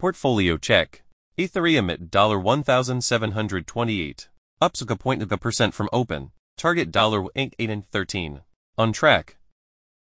Portfolio check. Ethereum at $1,728. Up 0.0% from open. Target $8.13. On track.